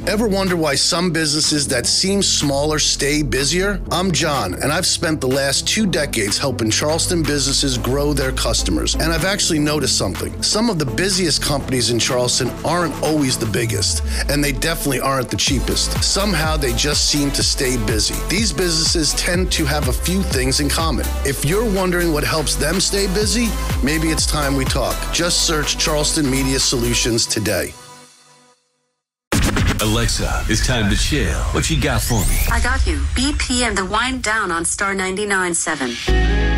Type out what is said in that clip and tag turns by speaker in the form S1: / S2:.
S1: Ever wonder why some businesses that seem smaller stay busier? I'm John, and I've spent the last 2 decades helping Charleston businesses grow their customers. And I've actually noticed something. Some of the busiest companies in Charleston aren't always the biggest, and they definitely aren't the cheapest. Somehow they just seem to stay busy. These businesses tend to have a few things in common. If you're wondering what helps them stay busy, maybe it's time we talk. Just search Charleston Media Solutions today.
S2: Alexa, it's time to chill. What you got for me?
S3: I got you. BP and the Wind Down on Star 99.7.